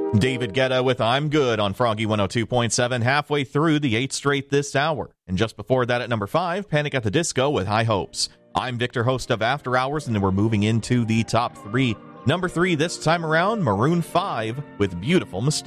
David Guetta with I'm Good on Froggy 102.7, halfway through the 8th straight this hour. And just before that at number 5, Panic at the Disco with High Hopes. I'm Victor, host of After Hours, and we're moving into the top 3. Number 3 this time around, Maroon 5 with Beautiful Mistake.